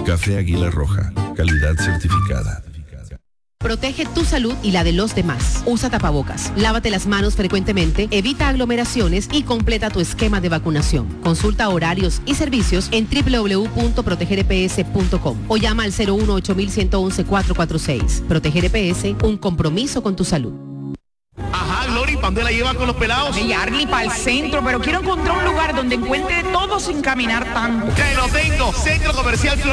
Café Águila Roja, calidad certificada. Protege tu salud y la de los demás. Usa tapabocas, lávate las manos frecuentemente, evita aglomeraciones y completa tu esquema de vacunación. Consulta horarios y servicios en www.protegereps.com o llama al 018-111-446. Proteger EPS, un compromiso con tu salud. Ajá, Glory, ¿para dónde la llevas con los pelados? Hey, Arly, para el centro, pero quiero encontrar un lugar donde encuentre todo sin caminar tanto. ¡Que lo tengo! Centro Comercial Florida.